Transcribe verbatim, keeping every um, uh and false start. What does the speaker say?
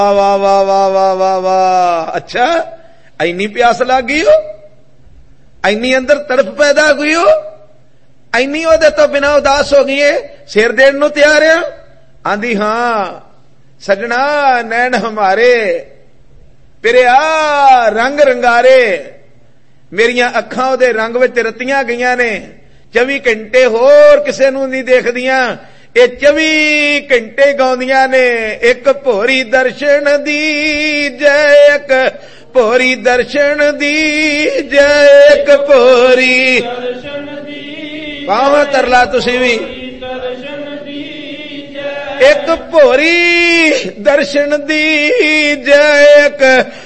वाह वाह वाह वाह वाह वाह वाह। अच्छा इन्नी प्यास लग गई हो, इन्नी अंदर तड़प पैदा हुई हो, इन्नी ओदे तो बिना उदास हो गई है, सिर देन नूं तैयार है। आंदी हां सजना नैन हमारे पिरिया रंग रंगारे, मेरियां अखां ओदे रंग विच रतियां गईयां ने, चौबी घंटे होर किसे नूं नहीं देखदियां, ये चौबी घंटे गाउंदियां ने एक भोरी दर्शन दी जय, एक भोरी दर्शन दी जय, एक भोरी दर्शन दी पावां तरला तुसी भी, एक भोरी दर्शन दी जय, एक